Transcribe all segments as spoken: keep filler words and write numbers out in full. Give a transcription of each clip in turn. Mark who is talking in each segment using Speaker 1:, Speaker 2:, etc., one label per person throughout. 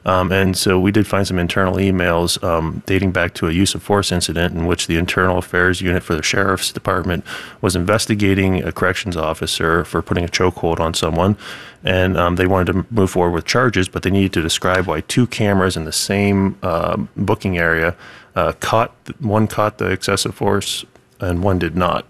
Speaker 1: Um, and so we did find some internal emails um, dating back to a use of force incident in which the Internal Affairs Unit for the Sheriff's Department was investigating a corrections officer for putting a chokehold on someone. And um, they wanted to move forward with charges, but they needed to describe why two cameras in the same uh, booking area uh, caught, one caught the excessive force and one did not.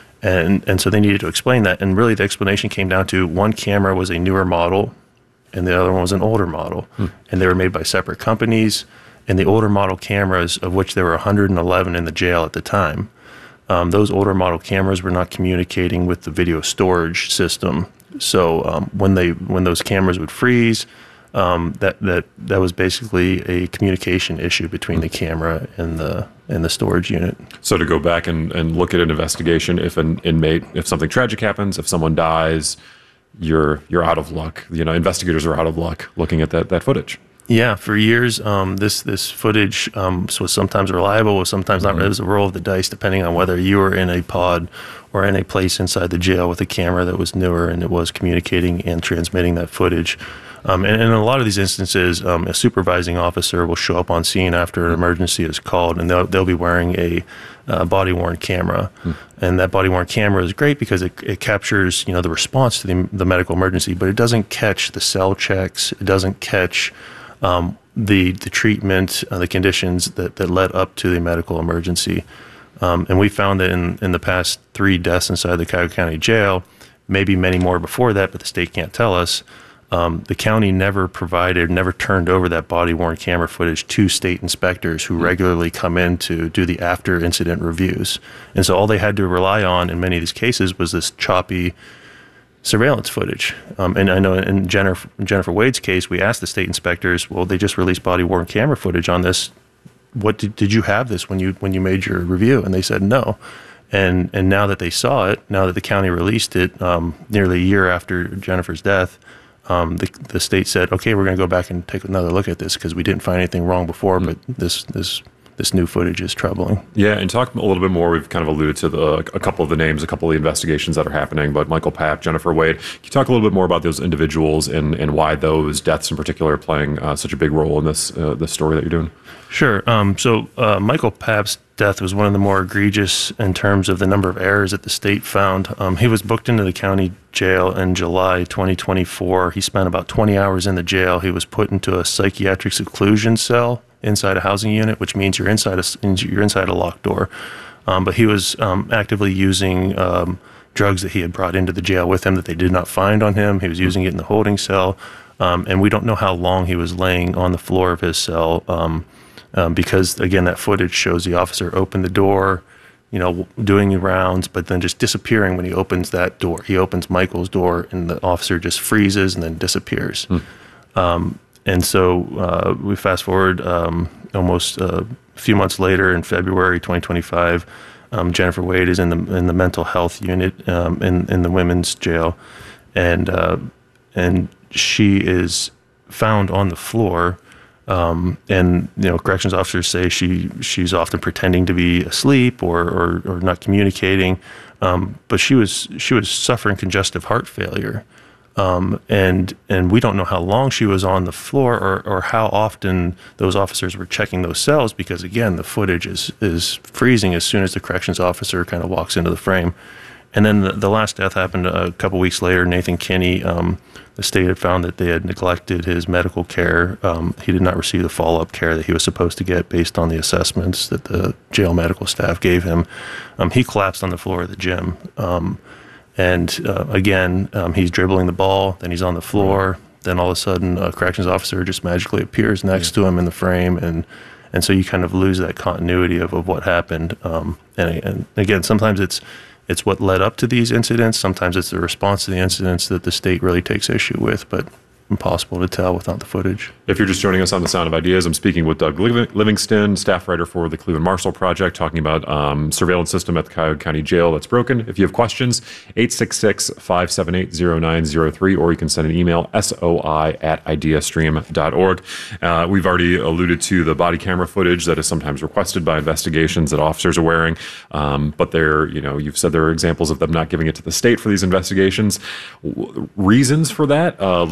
Speaker 1: And and so they needed to explain that. And really the explanation came down to one camera was a newer model and the other one was an older model. Hmm. And they were made by separate companies. And the older model cameras, of which there were one hundred eleven in the jail at the time, um, those older model cameras were not communicating with the video storage system. So um, when they when those cameras would freeze, um, that that that was basically a communication issue between the camera and the and the storage unit.
Speaker 2: So to go back and, and look at an investigation, if an inmate, if something tragic happens, if someone dies, you're you're out of luck. You know, investigators are out of luck looking at that that footage.
Speaker 1: Yeah, for years, um, this this footage um, was sometimes reliable, was sometimes not. Mm-hmm. It was a roll of the dice, depending on whether you were in a pod or in a place inside the jail with a camera that was newer and it was communicating and transmitting that footage. Um, and, and in a lot of these instances, um, a supervising officer will show up on scene after an emergency is called, and they'll, they'll be wearing a uh, body-worn camera. Mm. And that body-worn camera is great because it, it captures, you know, the response to the, the medical emergency, but it doesn't catch the cell checks. It doesn't catch um, the the treatment, uh, the conditions that, that led up to the medical emergency. Um, and we found that in, in the past three deaths inside the Cuyahoga County Jail, maybe many more before that, but the state can't tell us, um, the county never provided, never turned over that body-worn camera footage to state inspectors who regularly come in to do the after-incident reviews. And so all they had to rely on in many of these cases was this choppy surveillance footage. Um, and I know in Jennifer, Jennifer Wade's case, we asked the state inspectors, well, they just released body-worn camera footage on this. What did, did you have this when you when you made your review? And they said no. And and now that they saw it, now that the county released it, um, nearly a year after Jennifer's death, um, the the state said, okay, we're going to go back and take another look at this because we didn't find anything wrong before, mm. but this this this new footage is troubling.
Speaker 2: Yeah, and talk a little bit more. We've kind of alluded to the, a couple of the names, a couple of the investigations that are happening, but Michael Papp, Jennifer Wade. Can you talk a little bit more about those individuals and, and why those deaths in particular are playing uh, such a big role in this uh, this story that you're doing?
Speaker 1: Sure. Um, so uh, Michael Papp's death was one of the more egregious in terms of the number of errors that the state found. Um, he was booked into the county jail in July twenty twenty-four. He spent about twenty hours in the jail. He was put into a psychiatric seclusion cell inside a housing unit, which means you're inside a, you're inside a locked door. Um, but he was um, actively using um, drugs that he had brought into the jail with him that they did not find on him. He was using it in the holding cell. Um, and we don't know how long he was laying on the floor of his cell um, um, because, again, that footage shows the officer open the door, you know, doing the rounds, but then just disappearing when he opens that door. He opens Michael's door, and the officer just freezes and then disappears. Hmm. Um, And so uh, we fast forward um, almost uh, a few months later in February twenty twenty-five. Um, Jennifer Wade is in the in the mental health unit um, in in the women's jail, and uh, and she is found on the floor. Um, and you know, corrections officers say she she's often pretending to be asleep or or, or not communicating, um, but she was she was suffering congestive heart failure. Um, and and we don't know how long she was on the floor or, or how often those officers were checking those cells because, again, the footage is, is freezing as soon as the corrections officer kind of walks into the frame. And then the, the last death happened a couple weeks later. Nathan Kinney, um, the state had found that they had neglected his medical care. Um, he did not receive the follow-up care that he was supposed to get based on the assessments that the jail medical staff gave him. Um, he collapsed on the floor of the gym. Um, And uh, again, um, he's dribbling the ball, then he's on the floor, then all of a sudden a corrections officer just magically appears next yeah. to him in the frame, and and so you kind of lose that continuity of, of what happened. Um, and, and again, sometimes it's it's what led up to these incidents, sometimes it's the response to the incidents that the state really takes issue with, but impossible to tell without the footage.
Speaker 2: If you're just joining us on The Sound of Ideas, I'm speaking with Doug Livingston, staff writer for the Cleveland Marshall Project, talking about um, surveillance system at the Cuyahoga County Jail that's broken. If you have questions, eight six six, five seven eight, zero nine zero three, or you can send an email, soi at ideastream dot org. Uh, we've already alluded to the body camera footage that is sometimes requested by investigations that officers are wearing, um, but they're, you know, you've said there are examples of them not giving it to the state for these investigations. W- reasons for that, uh, legality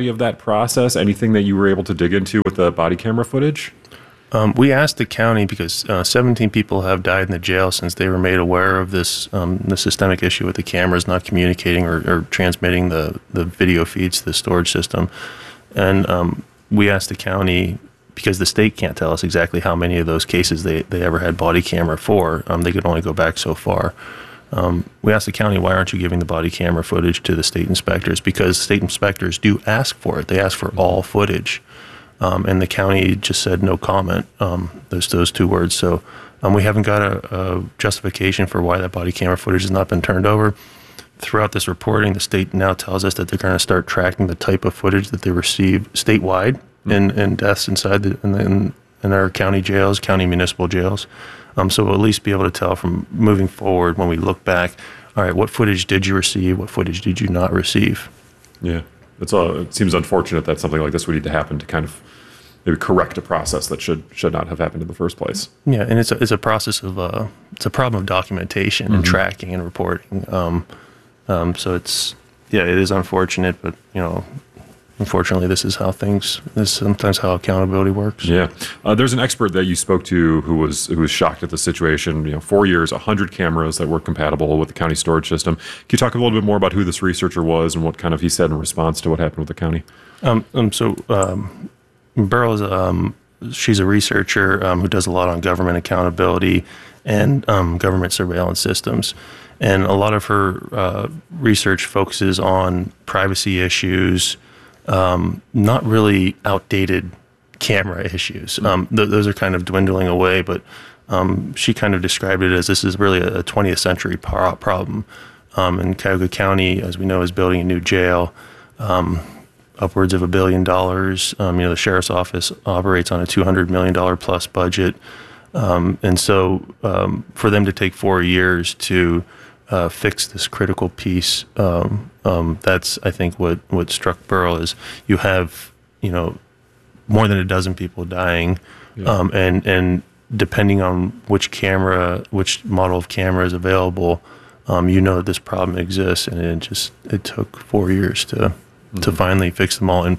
Speaker 2: quality of that process? Anything that you were able to dig into with the body camera footage?
Speaker 1: Um, we asked the county because uh, seventeen people have died in the jail since they were made aware of this um, the systemic issue with the cameras not communicating or, or transmitting the, the video feeds to the storage system. And um, we asked the county, because the state can't tell us exactly how many of those cases they, they ever had body camera for. Um, they could only go back so far. Um, we asked the county, why aren't you giving the body camera footage to the state inspectors? Because state inspectors do ask for it. They ask for all footage. Um, and the county just said no comment, um, those those two words. So um, we haven't got a, a justification for why that body camera footage has not been turned over. Throughout this reporting, the state now tells us that they're going to start tracking the type of footage that they receive statewide mm-hmm. in, in deaths inside the, in, the, in, in our county jails, county municipal jails. Um, so we'll at least be able to tell from moving forward when we look back, all right, what footage did you receive? What footage did you not receive?
Speaker 2: Yeah. It's all, it seems unfortunate that something like this would need to happen to kind of maybe correct a process that should should not have happened in the first place.
Speaker 1: Yeah, and it's a, it's a process of uh, it's a problem of documentation mm-hmm. and tracking and reporting. Um, um, so it's yeah, it is unfortunate, but you know, unfortunately, this is how things. This is sometimes how accountability works.
Speaker 2: Yeah, uh, there's an expert that you spoke to who was who was shocked at the situation. You know, four years, a hundred cameras that were compatible with the county storage system. Can you talk a little bit more about who this researcher was and what kind of he said in response to what happened with the county?
Speaker 1: Um, um so um, Burrell's um, she's a researcher um, who does a lot on government accountability and um, government surveillance systems. And a lot of her uh, research focuses on privacy issues, um, not really outdated camera issues. Um, th- those are kind of dwindling away, but um, she kind of described it as this is really a twentieth century pro- problem. Um, and Cuyahoga County, as we know, is building a new jail. Um, upwards of a billion dollars. Um, you know, the sheriff's office operates on a two hundred million dollars plus budget. Um, and so um, for them to take four years to uh, fix this critical piece, um, um, that's, I think, what, what struck Burrell is you have, you know, more than a dozen people dying. Yeah. Um, and, and depending on which camera, which model of camera is available, um, you know that this problem exists. And it just, it took four years to, to finally fix them all. And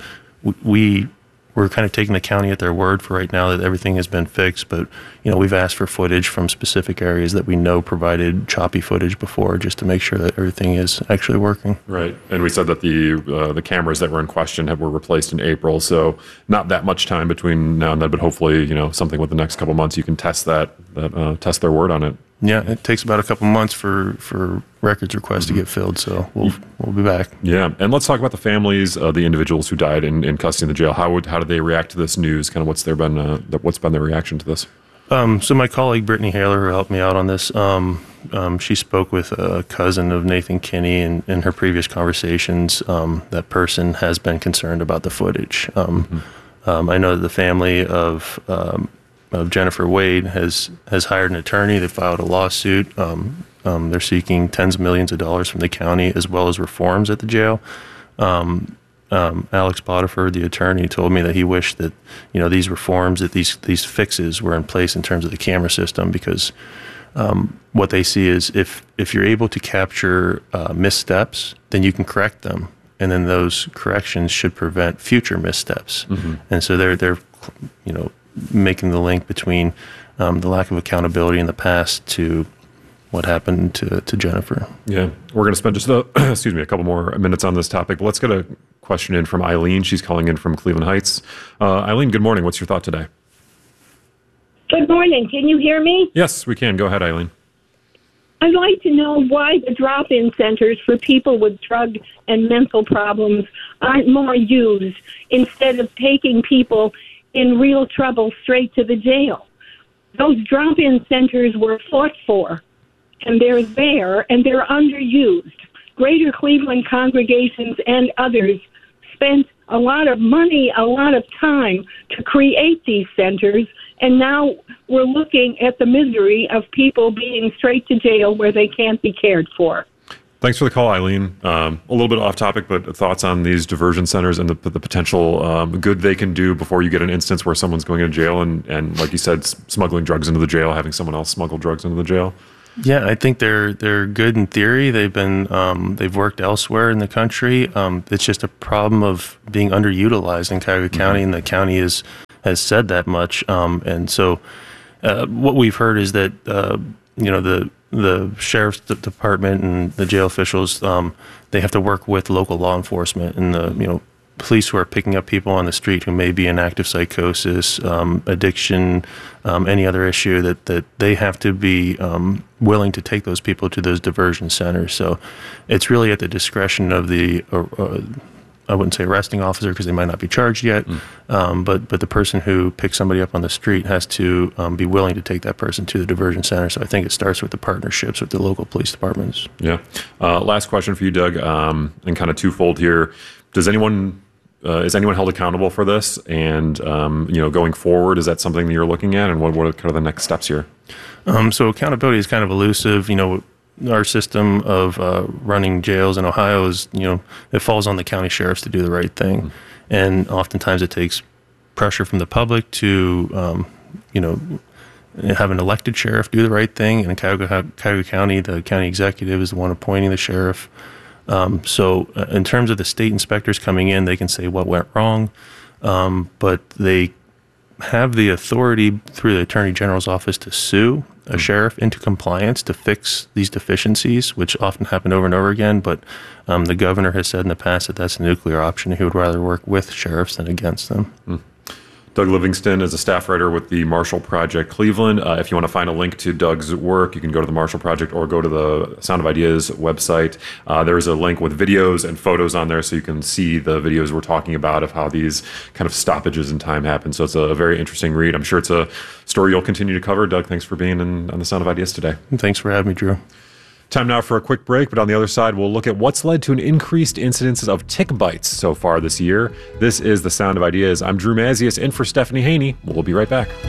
Speaker 1: we we're kind of taking the county at their word for right now that everything has been fixed. But, you know, we've asked for footage from specific areas that we know provided choppy footage before just to make sure that everything is actually working.
Speaker 2: Right. And we said that the uh, the cameras that were in question have, were replaced in April. So not that much time between now and then, but hopefully, you know, something with the next couple months, you can test that, that uh, test their word on it.
Speaker 1: Yeah, it takes about a couple months for, for records requests mm-hmm. to get filled, so we'll we'll be back.
Speaker 2: Yeah, and let's talk about the families, uh, the individuals who died in, in custody in the jail. How would how did they react to this news? Kind of what's their been uh, what's been their reaction to this?
Speaker 1: Um, so my colleague Brittany Haler, who helped me out on this, um, um, she spoke with a cousin of Nathan Kinney, and in her previous conversations, um, that person has been concerned about the footage. Um, mm-hmm. um, I know that the family of um, of Jennifer Wade has has hired an attorney. They filed a lawsuit. Um, um, they're seeking tens of millions of dollars from the county as well as reforms at the jail. Um, um, Alex Botiford, the attorney, told me that he wished that you know these reforms, that these these fixes were in place in terms of the camera system, because um, what they see is if if you're able to capture uh, missteps, then you can correct them, and then those corrections should prevent future missteps. Mm-hmm. And so they're they're you know. making the link between um, the lack of accountability in the past to what happened to, to Jennifer.
Speaker 2: Yeah, we're going to spend just a, excuse me, a couple more minutes on this topic, but let's get a question in from Eileen. She's calling in from Cleveland Heights. Uh, Eileen, good morning. What's your thought today?
Speaker 3: Good morning. Can you hear me?
Speaker 2: Yes, we can. Go ahead, Eileen.
Speaker 3: I'd like to know why the drop-in centers for people with drug and mental problems aren't more used instead of taking people in real trouble straight to the jail. Those drop-in centers were fought for, and they're there, and they're underused. Greater Cleveland congregations and others spent a lot of money, a lot of time to create these centers, and now we're looking at the misery of people being straight to jail where they can't be cared for.
Speaker 2: Thanks for the call, Eileen. Um, a little bit off topic, but thoughts on these diversion centers and the, the potential um, good they can do before you get an instance where someone's going to jail and, and, like you said, s- smuggling drugs into the jail, having someone else smuggle drugs into the jail?
Speaker 1: Yeah, I think they're they're good in theory. They've been um, they've worked elsewhere in the country. Um, it's just a problem of being underutilized in Cuyahoga mm-hmm. County, and the county is has said that much. Um, and so, uh, what we've heard is that uh, you know the the sheriff's department and the jail officials um, they have to work with local law enforcement and the you know. police who are picking up people on the street who may be in active psychosis, um, addiction, um, any other issue, that, that they have to be um, willing to take those people to those diversion centers. So it's really at the discretion of the, uh, uh, I wouldn't say arresting officer because they might not be charged yet, mm. um, but, but the person who picks somebody up on the street has to um, be willing to take that person to the diversion center. So I think it starts with the partnerships with the local police departments.
Speaker 2: Yeah. Uh, last question for you, Doug, um, and kind of twofold here. Does anyone... Uh, is anyone held accountable for this? And, um, you know, going forward, is that something that you're looking at? And what, what are kind of the next steps here?
Speaker 1: Um, so accountability is kind of elusive. You know, our system of uh, running jails in Ohio is, you know, it falls on the county sheriffs to do the right thing. Mm-hmm. And oftentimes it takes pressure from the public to, um, you know, have an elected sheriff do the right thing. And in Cuyahoga, Cuyahoga County, the county executive is the one appointing the sheriff. Um, so uh, in terms of the state inspectors coming in, they can say what went wrong, um, but they have the authority through the Attorney General's office to sue a mm-hmm. sheriff into compliance to fix these deficiencies, which often happen over and over again. But um, the governor has said in the past that that's a nuclear option. He would rather work with sheriffs than against them. Mm.
Speaker 2: Doug Livingston is a staff writer with the Marshall Project Cleveland. Uh, if you want to find a link to Doug's work, you can go to the Marshall Project or go to the Sound of Ideas website. Uh, there's a link with videos and photos on there so you can see the videos we're talking about of how these kind of stoppages in time happen. So it's a, a very interesting read. I'm sure it's a story you'll continue to cover. Doug, thanks for being in, on the Sound of Ideas today.
Speaker 1: Thanks for having me, Drew.
Speaker 2: Time now for a quick break, but on the other side, we'll look at what's led to an increased incidences of tick bites so far this year. This is the Sound of Ideas. I'm Drew Mazius, in for Stephanie Haney. We'll be right back.